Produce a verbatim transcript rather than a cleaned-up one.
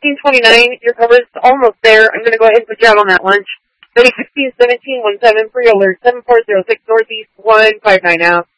fifteen twenty-nine, your cover's almost there. I'm going to go ahead and put you out on that lunch. thirty sixteen seventeen one seven, pre-alert, seven four zero six Northeast one five nine out.